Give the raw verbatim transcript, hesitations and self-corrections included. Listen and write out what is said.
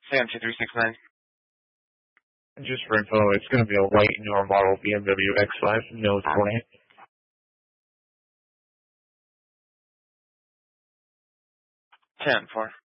Sam two three six nine. Just for info, it's going to be a white newer model B M W X five, no twenty. ten four.